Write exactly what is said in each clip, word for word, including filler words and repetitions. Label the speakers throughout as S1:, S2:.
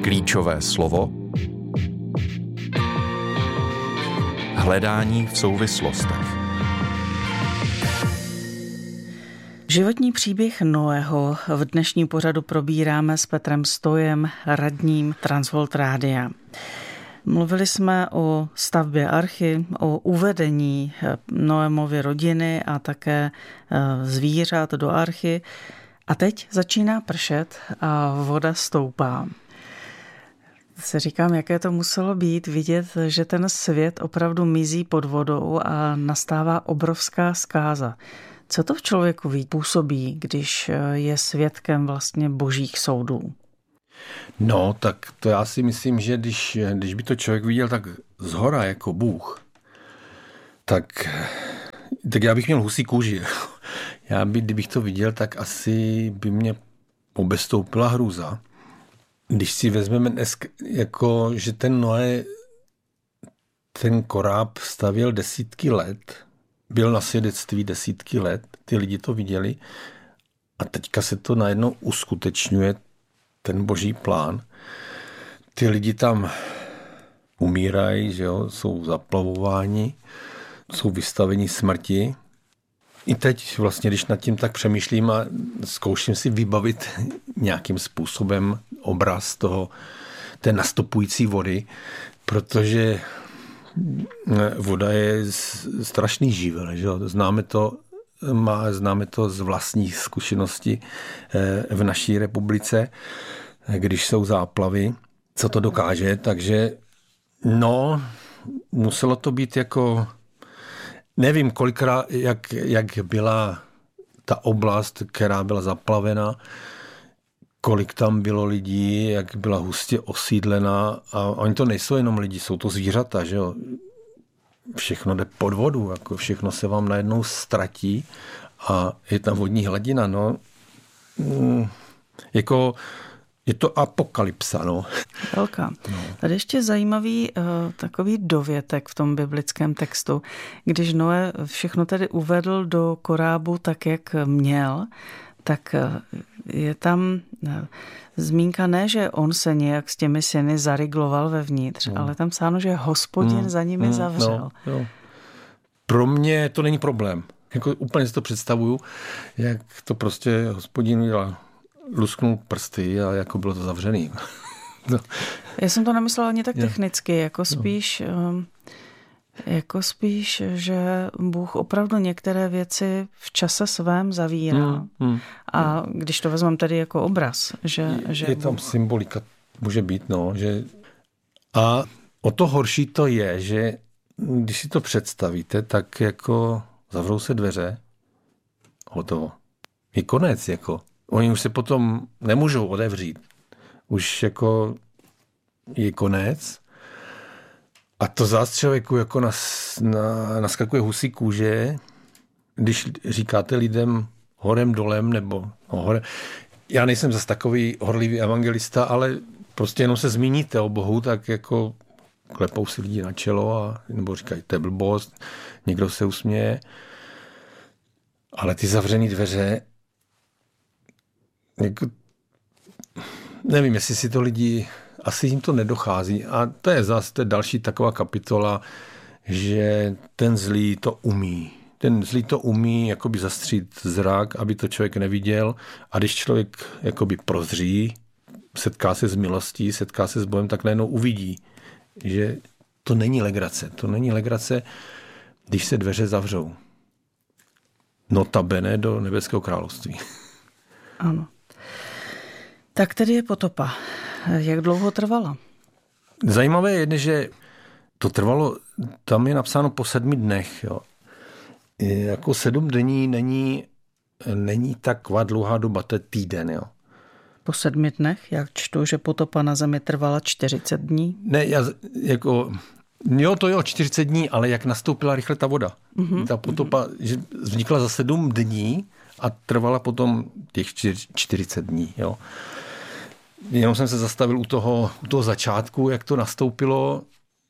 S1: Klíčové slovo hledání v souvislostech.
S2: Životní příběh Noého v dnešním pořadu probíráme s Petrem Stojem, radním Transworld Rádia. Mluvili jsme o stavbě archy, o uvedení Noémovy rodiny a také zvířat do archy. A teď začíná pršet a voda stoupá. Se říkám, jaké to muselo být vidět, že ten svět opravdu mizí pod vodou a nastává obrovská zkáza. Co to v člověku působí, když je svědkem vlastně božích soudů?
S3: No, tak to já si myslím, že když, když by to člověk viděl tak zhora jako Bůh, tak, tak já bych měl husí kůži. Já by, kdybych to viděl, tak asi by mě obestoupila hrůza. Když si vezmeme dneska, jako, že ten Noé, ten koráb stavěl desítky let, byl na svědectví desítky let, ty lidi to viděli a teďka se to najednou uskutečňuje, ten boží plán. Ty lidi tam umírají, že jo, jsou zaplavováni, jsou vystaveni smrti. I teď vlastně, když nad tím tak přemýšlím a zkouším si vybavit nějakým způsobem obraz toho, té nastupující vody, protože voda je strašný živel, že jo? Známe to, má, známe to z vlastní zkušenosti v naší republice, když jsou záplavy, co to dokáže, takže no, muselo to být jako, nevím kolikrát, jak, jak byla ta oblast, která byla zaplavena, kolik tam bylo lidí, jak byla hustě osídlená a oni to nejsou jenom lidi, jsou to zvířata, že jo. Všechno jde pod vodu, jako všechno se vám najednou ztratí a je tam vodní hladina, no. Jako je to apokalypsa, no.
S2: Velká. No. Tady ještě zajímavý uh, takový dovětek v tom biblickém textu, když Noé všechno tedy uvedl do korábu tak, jak měl, tak je tam zmínka ne, že on se nějak s těmi syny zarigloval vevnitř, mm. ale tam psáno, že Hospodin mm. za nimi mm. zavřel.
S3: No, no. Pro mě to není problém. Jako úplně si to představuju, jak to prostě Hospodin udělal. Lusknul prsty a jako bylo to zavřený.
S2: no. Já jsem to nemyslela ani tak technicky, jako spíš... No. Jako spíš, že Bůh opravdu některé věci v čase svém zavírá. Hmm, hmm, a když to vezmeme tedy jako obraz, že...
S3: Je,
S2: že
S3: je tam Bůh... symbolika, může být, no. Že... A o to horší to je, že když si to představíte, tak jako zavřou se dveře, hotovo. Je konec, jako. Oni už se potom nemůžou otevřít. Už jako je konec. A to zás člověku jako nas, na, naskakuje husí kůže, když říkáte lidem horem dolem, nebo no, hore. Já nejsem zas takový horlivý evangelista, ale prostě jenom se zmíníte o Bohu, tak jako klepou si lidi na čelo, a, nebo říkají, to je blbost, někdo se usměje. Ale ty zavřený dveře, jako, nevím, jestli si to lidi... Asi jim to nedochází. A to je zase to je další taková kapitola, že ten zlý to umí. Ten zlý to umí jakoby zastřít zrak, aby to člověk neviděl. A když člověk jakoby prozří, setká se s milostí, setká se s Bohem, tak najednou uvidí, že to není legrace. To není legrace, když se dveře zavřou. Notabene do nebeského království.
S2: Ano. Tak tedy je potopa. Jak dlouho trvala?
S3: Zajímavé je, že to trvalo, tam je napsáno po sedmi dnech. Jo. Jako sedm dní není, není taková dlouhá doba, to je týden. Jo.
S2: Po sedmi dnech? Já čtu, že potopa na zemi trvala čtyřicet dní.
S3: Ne, já jako... Jo, to jo, čtyřicet dní, ale jak nastoupila rychle ta voda. Mm-hmm. Ta potopa že vznikla za sedm dní a trvala potom těch čtyřicet dní. Jo. Jenom jsem se zastavil u toho, u toho začátku, jak to nastoupilo.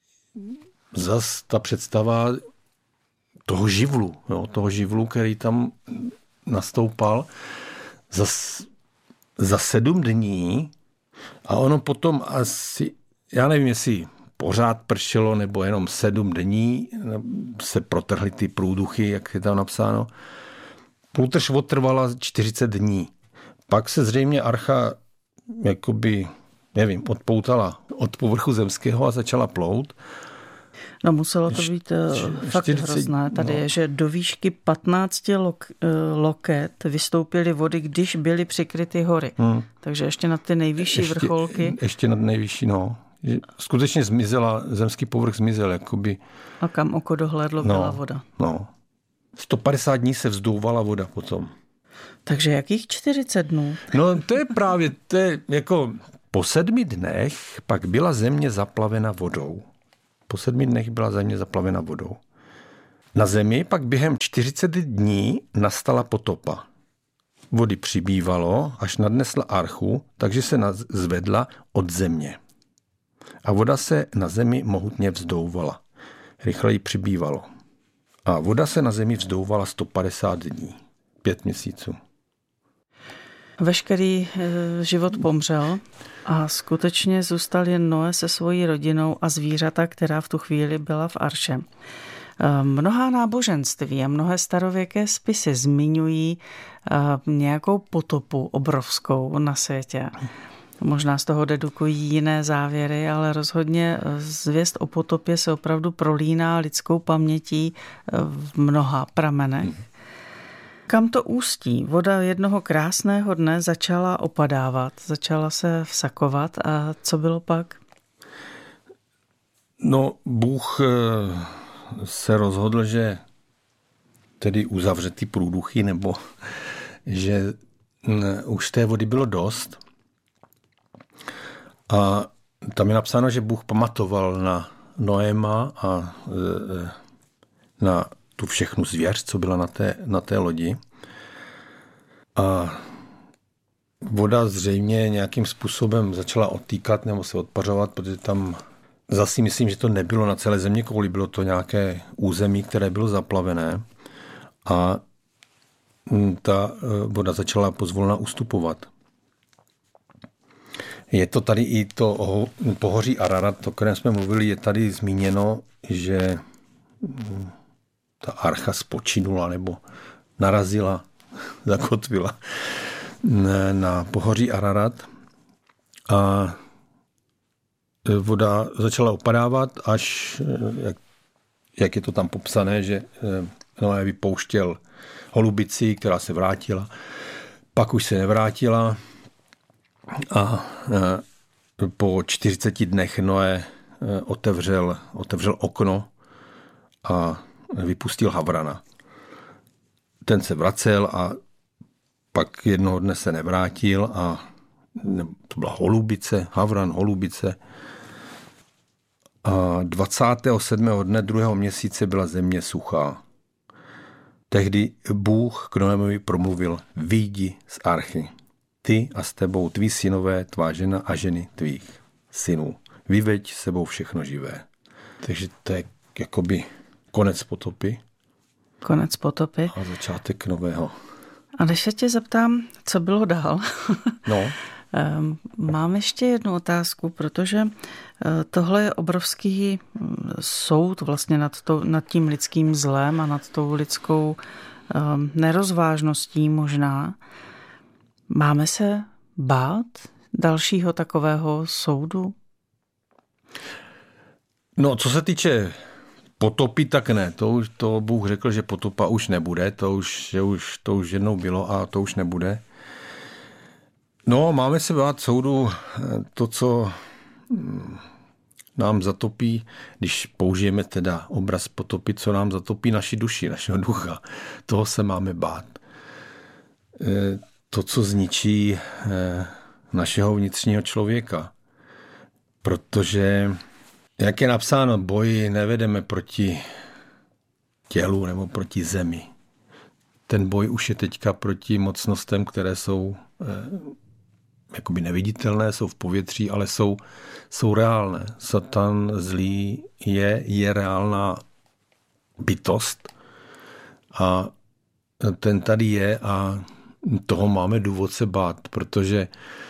S3: Zas ta představa toho živlu, jo, toho živlu, který tam nastoupal. Zas, za sedm dní A ono potom asi, já nevím, jestli pořád pršelo, nebo jenom sedm dní se protrhly ty průduchy, jak je tam napsáno. Průtrž trvala čtyřicet dní. Pak se zřejmě archa, jakoby, nevím, odpoutala od povrchu zemského a začala plout.
S2: No muselo to být fakt čtyřicet, hrozné. Tady no. je, že do výšky patnáct lok, loket vystoupily vody, když byly přikryty hory. Hmm. Takže ještě na ty nejvyšší ještě, vrcholky. Ještě
S3: na nejvyšší, no. Skutečně zmizela, zemský povrch zmizel, jakoby.
S2: A kam oko dohlédlo,
S3: no,
S2: byla voda.
S3: No. sto padesát dní se vzdouvala voda potom.
S2: Takže jakých čtyřicet dnů?
S3: No to je právě, to je jako po sedmi dnech pak byla země zaplavena vodou. Po sedmi dnech byla země zaplavena vodou. Na zemi pak během čtyřicet dní nastala potopa. Vody přibývalo, až nadnesla archu, takže se zvedla od země. A voda se na zemi mohutně vzdouvala. Rychleji přibývalo. A voda se na zemi vzdouvala sto padesát dní. Pět měsíců.
S2: Veškerý život pomřel a skutečně zůstal jen Noé se svojí rodinou a zvířata, která v tu chvíli byla v arše. Mnohá náboženství a mnohé starověké spisy zmiňují nějakou potopu obrovskou na světě. Možná z toho dedukují jiné závěry, ale rozhodně zvěst o potopě se opravdu prolíná lidskou pamětí v mnoha pramenech. Kam to ústí? Voda jednoho krásného dne začala opadávat, začala se vsakovat a co bylo pak?
S3: No, Bůh se rozhodl, že tedy uzavře ty průduchy, nebo že už té vody bylo dost. A tam je napsáno, že Bůh pamatoval na Noéma a na tu všechnu zvěř, co byla na té, na té lodi. A voda zřejmě nějakým způsobem začala odtýkat nebo se odpařovat, protože tam zase myslím, že to nebylo na celé země kouli, bylo to nějaké území, které bylo zaplavené a ta voda začala pozvolna ustupovat. Je to tady i to pohoří Ararat, o kterém jsme mluvili, je tady zmíněno, že ta archa spočinula nebo narazila, zakotvila na pohoří Ararat a voda začala opadávat, až, jak, jak je to tam popsané, že Noé vypouštěl holubici, která se vrátila, pak už se nevrátila a po čtyřiceti dnech Noé otevřel, otevřel okno a vypustil havrana. Ten se vracel a pak jednoho dne se nevrátil a to byla holubice, havran, holubice. A dvacátého sedmého dne druhého měsíce byla země suchá. Tehdy Bůh k Noémovi promluvil: vyjdi z archy, ty a s tebou tví synové, tvá žena a ženy tvých synů. Vyveď s sebou všechno živé. Takže to je jakoby konec potopy.
S2: Konec potopy.
S3: A začátek nového.
S2: A když se tě zeptám, co bylo dál?
S3: No.
S2: Mám ještě jednu otázku, protože tohle je obrovský soud vlastně nad, to, nad tím lidským zlem a nad tou lidskou nerozvážností možná. Máme se bát dalšího takového soudu?
S3: No, co se týče potopy, tak ne. To, už, to Bůh řekl, že potopa už nebude. To už, že už, to už jednou bylo a to už nebude. No, máme se bát soudu to, co nám zatopí, když použijeme teda obraz potopy, co nám zatopí naši duši, našeho ducha. Toho se máme bát. To, co zničí našeho vnitřního člověka. Protože, jak je napsáno, boj nevedeme proti tělu nebo proti zemi. Ten boj už je teďka proti mocnostem, které jsou jakoby neviditelné, jsou v povětří, ale jsou, jsou reálné. Satan zlý je, je reálná bytost a ten tady je a toho máme důvod se bát, protože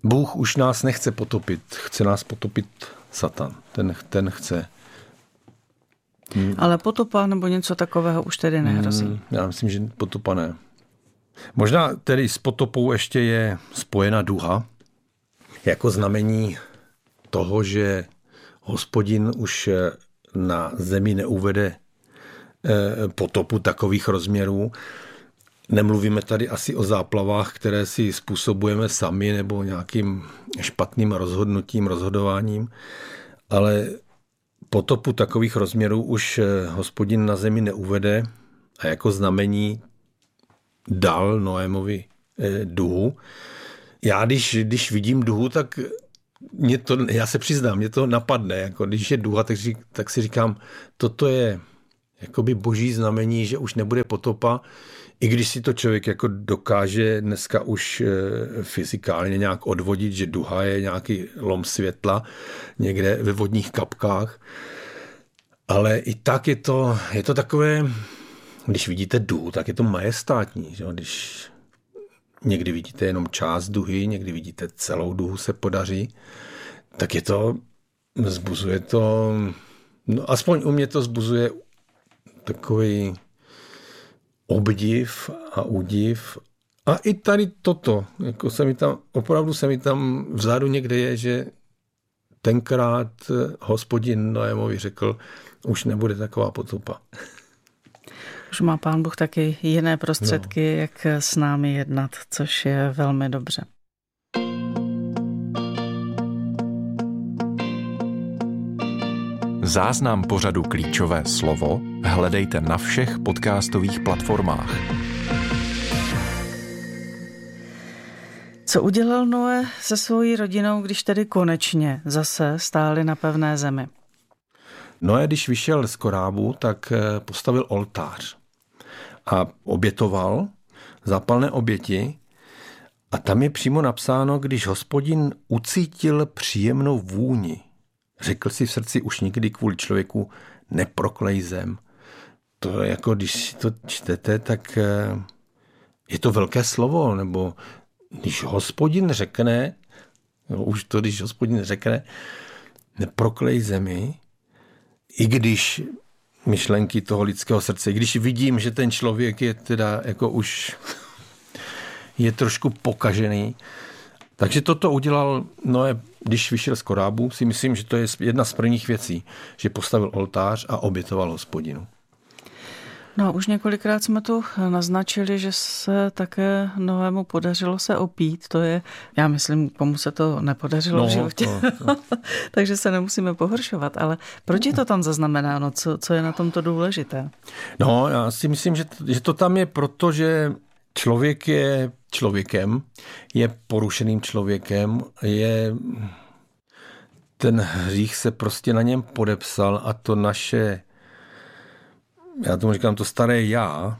S3: Bůh už nás nechce potopit, chce nás potopit Satan. Ten, ten chce.
S2: Hmm. Ale potopa nebo něco takového už tedy nehrozí. Hmm,
S3: já myslím, že potopa ne. Možná tedy s potopou ještě je spojena duha, jako znamení toho, že Hospodin už na zemi neuvede potopu takových rozměrů. Nemluvíme tady asi o záplavách, které si způsobujeme sami nebo nějakým špatným rozhodnutím, rozhodováním, ale potopu takových rozměrů už Hospodin na zemi neuvede a jako znamení dal Noémovi duhu. Já, když, když vidím duhu, tak mě to, já se přiznám, mě to napadne. Jako když je duha, tak, tak si říkám, toto je jakoby boží znamení, že už nebude potopa, i když si to člověk jako dokáže dneska už fyzikálně nějak odvodit, že duha je nějaký lom světla někde ve vodních kapkách. Ale i tak je to, je to takové, když vidíte duhu, tak je to majestátní. Že? Když někdy vidíte jenom část duhy, někdy vidíte celou duhu se podaří, tak je to, zbuzuje to, no aspoň u mě to zbuzuje takový obdiv a údiv. A i tady toto, jako se mi tam, opravdu se mi tam vzadu někde je, že tenkrát Hospodin Noémovi řekl, už nebude taková potopa.
S2: Už má Pán Bůh taky jiné prostředky, no. jak s námi jednat, což je velmi dobře.
S1: Záznam pořadu Klíčové slovo hledejte na všech podcastových platformách.
S2: Co udělal Noé se svojí rodinou, když tedy konečně zase stáli na pevné zemi?
S3: Noé, když vyšel z korábu, tak postavil oltář a obětoval zápalné oběti. A tam je přímo napsáno, když Hospodin ucítil příjemnou vůni, řekl si v srdci, už nikdy kvůli člověku neproklej zem. To jako, když to čtete, tak je to velké slovo, nebo když Hospodin řekne, no už to, když Hospodin řekne, neproklej zemi, i když myšlenky toho lidského srdce, i když vidím, že ten člověk je teda jako už je trošku pokažený. Takže toto udělal Noé, když vyšel z korábu, si myslím, že to je jedna z prvních věcí, že postavil oltář a obětoval Hospodinu.
S2: No už několikrát jsme tu naznačili, že se také Noému podařilo se opít. To je, já myslím, komu se to nepodařilo no, v životě. To, to. Takže se nemusíme pohoršovat. Ale proč je to tam zaznamenáno? Co, co je na tomto důležité?
S3: No, já si myslím, že, že to tam je proto, že člověk je člověkem, je porušeným člověkem, je ten hřích se prostě na něm podepsal a to naše, já tomu říkám, to staré já,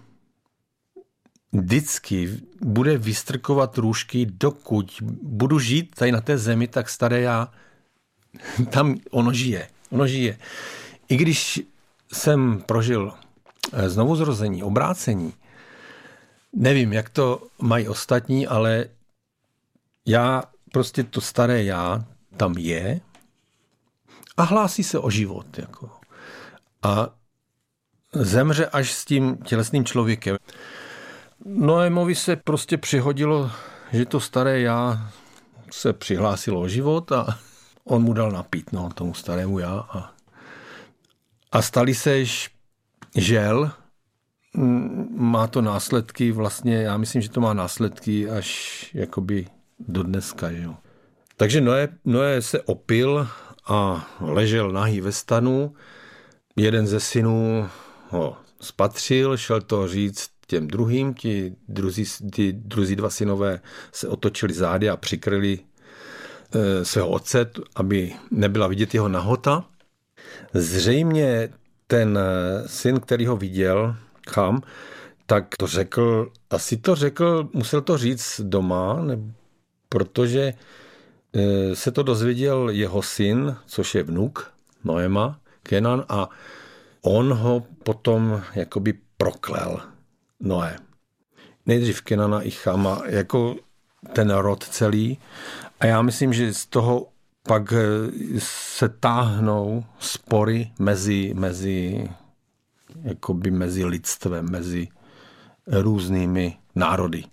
S3: vždycky bude vystrkovat růžky, dokud budu žít tady na té zemi, tak staré já, tam ono žije, ono žije. I když jsem prožil znovuzrození, obrácení, nevím, jak to mají ostatní, ale já, prostě to staré já tam je a hlásí se o život. Jako. A zemře až s tím tělesným člověkem. Noémovi se prostě přihodilo, že to staré já se přihlásilo o život a on mu dal napít, no, tomu starému já. A, a stali se žel, má to následky vlastně, já myslím, že to má následky až jakoby do dneska. Jo. Takže Noé, Noé se opil a ležel nahý ve stanu. Jeden ze synů ho spatřil, šel to říct těm druhým. Ti druzí, ti druzí dva synové se otočili zády a přikryli e, svého otce, aby nebyla vidět jeho nahota. Zřejmě ten syn, který ho viděl, Cham, tak to řekl, asi to řekl, musel to říct doma, ne, protože e, se to dozvěděl jeho syn, což je vnuk Noéma, Kenan, a on ho potom jakoby proklel, Noé. Nejdřív Kenana i Chama, jako ten rod celý. A já myslím, že z toho pak se táhnou spory mezi, mezi, jakoby mezi lidstvem, mezi různými národy.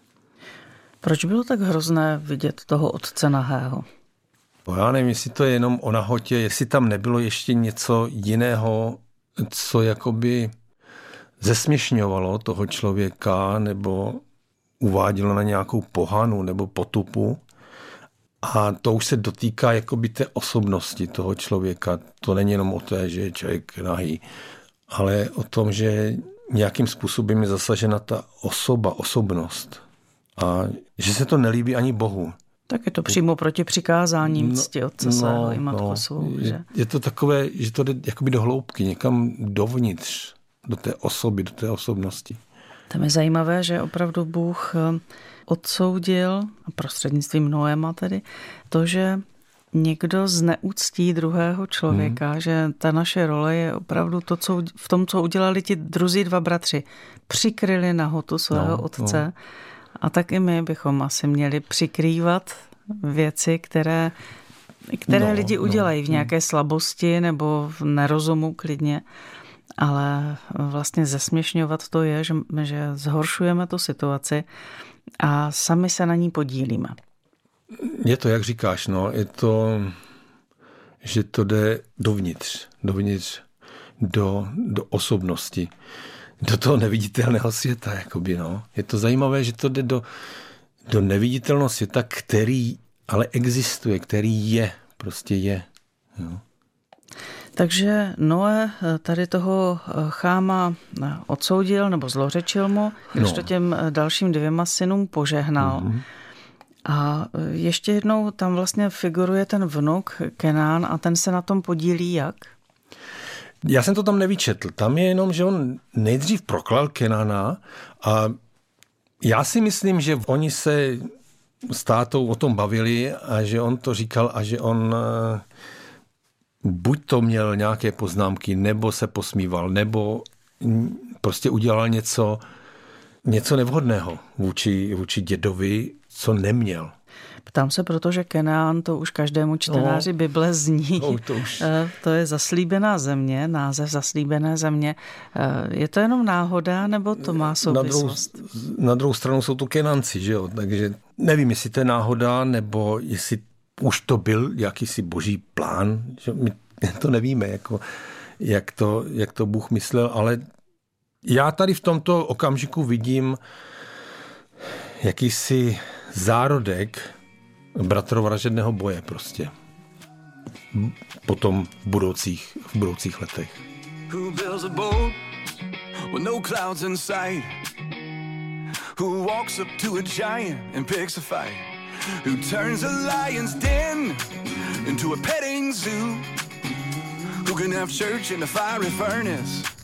S2: Proč bylo tak hrozné vidět toho otce nahého?
S3: Já nevím, jestli to je jenom o nahotě, jestli tam nebylo ještě něco jiného, co jakoby zesměšňovalo toho člověka nebo uvádělo na nějakou pohanu nebo potupu. A to už se dotýká jakoby té osobnosti toho člověka. To není jenom o té, že je člověk nahý, ale o tom, že nějakým způsobem je zasažena ta osoba, osobnost. A že se to nelíbí ani Bohu.
S2: Tak je to přímo proti přikázání cti otce
S3: no,
S2: svého i matku
S3: no,
S2: svou. Že?
S3: Je, je to takové, že to jde jakoby do hloubky, někam dovnitř, do té osoby, do té osobnosti.
S2: Tam je zajímavé, že opravdu Bůh odsoudil, prostřednictvím Noema tedy, to, že někdo zneuctí druhého člověka, hmm. že ta naše role je opravdu to, co v tom, co udělali ti druzí dva bratři. Přikryli nahotu svého no, otce no. A tak i my bychom asi měli přikrývat věci, které, které no, lidi udělají no, v nějaké slabosti nebo v nerozumu klidně. Ale vlastně zesměšňovat to je, že, že zhoršujeme tu situaci a sami se na ní podílíme.
S3: Je to, jak říkáš, no, je to, že to jde dovnitř, dovnitř, do, do osobnosti, do toho neviditelného světa, jakoby, no. Je to zajímavé, že to jde do, do neviditelného světa, který ale existuje, který je, prostě je, jo.
S2: Takže Noé tady toho Cháma odsoudil nebo zlořečil mu, když no. to těm dalším dvěma synům požehnal. Mm-hmm. A ještě jednou tam vlastně figuruje ten vnuk Kenán a ten se na tom podílí jak?
S3: Já jsem to tam nevyčetl. Tam je jenom, že on nejdřív proklal Kenána a já si myslím, že oni se s tátou o tom bavili a že on to říkal a že on buď to měl nějaké poznámky, nebo se posmíval, nebo prostě udělal něco, něco nevhodného vůči, vůči dědovi, co neměl.
S2: Ptám se, protože Kenán, to už každému čtenáři no, Bible zní. No, to, už. To je zaslíbená země, název zaslíbené země. Je to jenom náhoda, nebo to má souvislost?
S3: Na druhou, na druhou stranu jsou to Kenánci, že jo? Takže nevím, jestli to je náhoda, nebo jestli už to byl jakýsi boží plán, že my to nevíme, jako, jak, to, jak to Bůh myslel, ale já tady v tomto okamžiku vidím jakýsi zárodek bratrovražedného boje prostě. Potom v budoucích, v budoucích letech. Who builds a boat with no clouds in sight? Who walks up to a giant and picks a fight? Who turns a lion's den into a petting zoo? Who can have church in a fiery furnace?